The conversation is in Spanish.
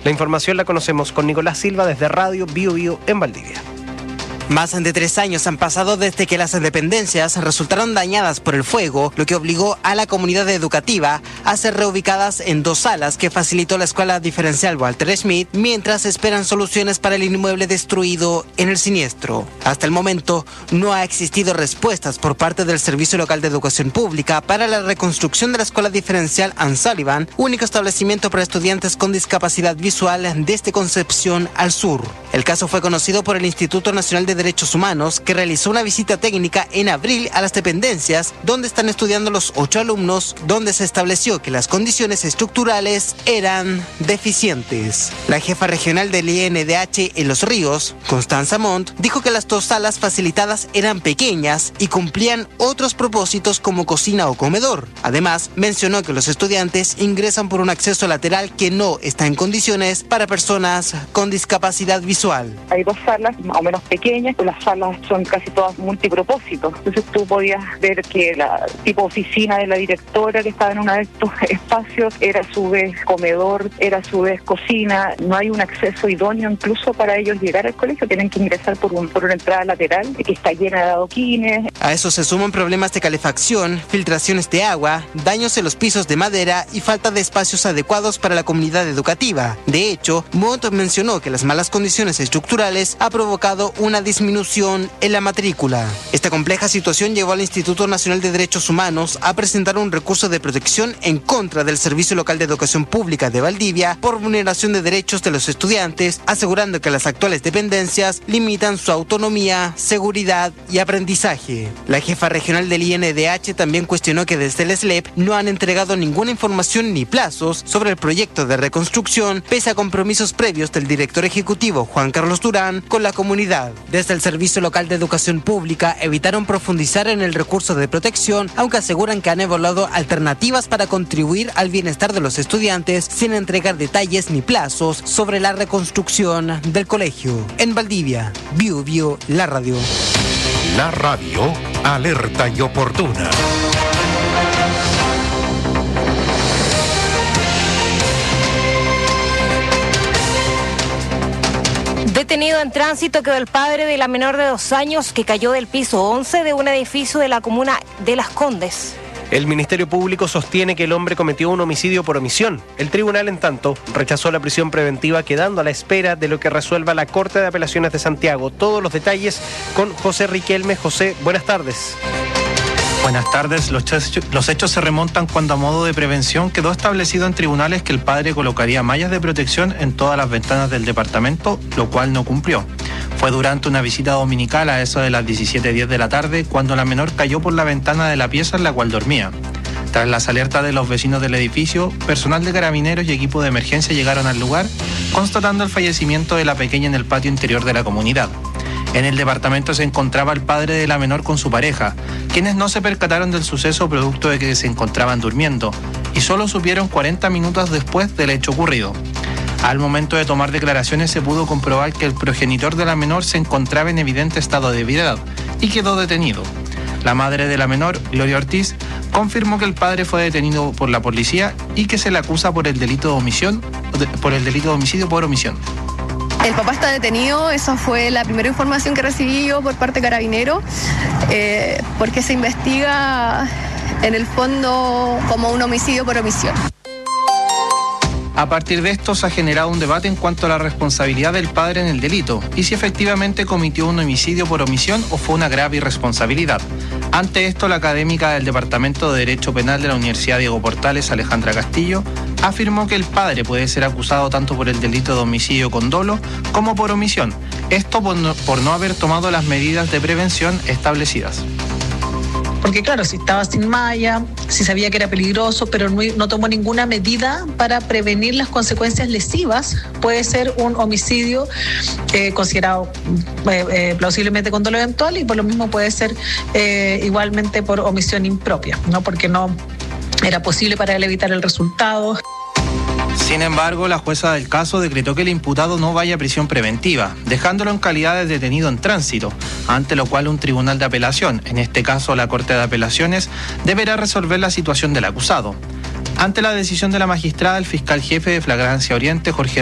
La información la conocemos con Nicolás Silva desde Radio Bio Bio en Valdivia. Más de 3 años han pasado desde que las dependencias resultaron dañadas por el fuego, lo que obligó a la comunidad educativa a ser reubicadas en 2 salas que facilitó la Escuela Diferencial Walter Schmidt, mientras esperan soluciones para el inmueble destruido en el siniestro. Hasta el momento, no ha existido respuestas por parte del Servicio Local de Educación Pública para la reconstrucción de la Escuela Diferencial Ann Sullivan, único establecimiento para estudiantes con discapacidad visual desde Concepción al sur. El caso fue conocido por el Instituto Nacional de Derechos Humanos, que realizó una visita técnica en abril a las dependencias donde están estudiando los 8 alumnos, donde se estableció que las condiciones estructurales eran deficientes. La jefa regional del INDH en Los Ríos, Constanza Montt, dijo que las 2 salas facilitadas eran pequeñas y cumplían otros propósitos como cocina o comedor. Además, mencionó que los estudiantes ingresan por un acceso lateral que no está en condiciones para personas con discapacidad visual. Hay 2 salas más o menos pequeñas, las salas son casi todas multipropósitos. Entonces tú podías ver que la tipo oficina de la directora que estaba en uno de estos espacios era a su vez comedor, era a su vez cocina. No hay un acceso idóneo incluso para ellos llegar al colegio, tienen que ingresar por una entrada lateral que está llena de adoquines. A eso se suman problemas de calefacción, filtraciones de agua, daños en los pisos de madera y falta de espacios adecuados para la comunidad educativa. De hecho, Montt mencionó que las malas condiciones estructurales ha provocado una disminución en la matrícula. Esta compleja situación llevó al Instituto Nacional de Derechos Humanos a presentar un recurso de protección en contra del Servicio Local de Educación Pública de Valdivia por vulneración de derechos de los estudiantes, asegurando que las actuales dependencias limitan su autonomía, seguridad y aprendizaje. La jefa regional del INDH también cuestionó que desde el SLEP no han entregado ninguna información ni plazos sobre el proyecto de reconstrucción, pese a compromisos previos del director ejecutivo Juan Carlos Durán con la comunidad. Desde el Servicio Local de Educación Pública evitaron profundizar en el recurso de protección, aunque aseguran que han evaluado alternativas para contribuir al bienestar de los estudiantes sin entregar detalles ni plazos sobre la reconstrucción del colegio. En Valdivia, Bio Bio, la radio. La radio, alerta y oportuna. Detenido en tránsito quedó el padre de la menor de 2 años que cayó del piso 11 de un edificio de la comuna de Las Condes. El Ministerio Público sostiene que el hombre cometió un homicidio por omisión. El tribunal, en tanto, rechazó la prisión preventiva, quedando a la espera de lo que resuelva la Corte de Apelaciones de Santiago. Todos los detalles con José Riquelme. José, buenas tardes. Buenas tardes. Los hechos se remontan cuando, a modo de prevención, quedó establecido en tribunales que el padre colocaría mallas de protección en todas las ventanas del departamento, lo cual no cumplió. Fue durante una visita dominical a eso de las 17:10 de la tarde cuando la menor cayó por la ventana de la pieza en la cual dormía. Tras las alertas de los vecinos del edificio, personal de carabineros y equipo de emergencia llegaron al lugar, constatando el fallecimiento de la pequeña en el patio interior de la comunidad. En el departamento se encontraba el padre de la menor con su pareja, quienes no se percataron del suceso producto de que se encontraban durmiendo, y solo supieron 40 minutos después del hecho ocurrido. Al momento de tomar declaraciones se pudo comprobar que el progenitor de la menor se encontraba en evidente estado de ebriedad y quedó detenido. La madre de la menor, Gloria Ortiz, confirmó que el padre fue detenido por la policía y que se le acusa por el delito de homicidio por omisión. El papá está detenido, esa fue la primera información que recibí yo por parte de Carabineros, porque se investiga en el fondo como un homicidio por omisión. A partir de esto se ha generado un debate en cuanto a la responsabilidad del padre en el delito y si efectivamente cometió un homicidio por omisión o fue una grave irresponsabilidad. Ante esto, la académica del Departamento de Derecho Penal de la Universidad Diego Portales, Alejandra Castillo, afirmó que el padre puede ser acusado tanto por el delito de homicidio con dolo como por omisión, esto por no haber tomado las medidas de prevención establecidas. Porque claro, si estaba sin malla, si sabía que era peligroso, pero no tomó ninguna medida para prevenir las consecuencias lesivas, puede ser un homicidio considerado plausiblemente con dolo eventual y por lo mismo puede ser igualmente por omisión impropia, ¿no? Porque no era posible para él evitar el resultado. Sin embargo, la jueza del caso decretó que el imputado no vaya a prisión preventiva, dejándolo en calidad de detenido en tránsito, ante lo cual un tribunal de apelación, en este caso la Corte de Apelaciones, deberá resolver la situación del acusado. Ante la decisión de la magistrada, el fiscal jefe de Flagrancia Oriente, Jorge